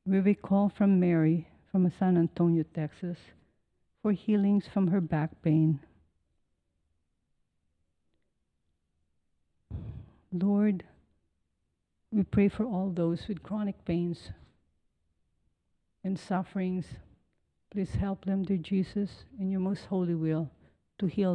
We recall from Mary from San Antonio, Texas, for healings from her back pain. Lord, we pray for all those with chronic pains and sufferings. Please help them, dear Jesus, in your most holy will, to heal